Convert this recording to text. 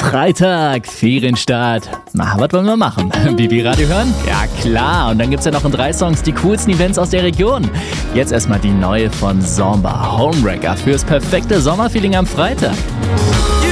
Freitag, Ferienstart. Na, was wollen wir machen? Bibi-Radio hören? Ja klar, und dann gibt's ja noch in 3 Songs die coolsten Events aus der Region. Jetzt erstmal die neue von Zomba, Homewrecker, fürs perfekte Sommerfeeling am Freitag.